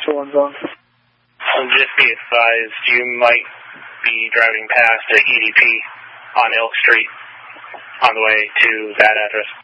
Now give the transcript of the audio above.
2-1 zone. Just be advised, you might be driving past the EDP on Elk Street on the way to that address.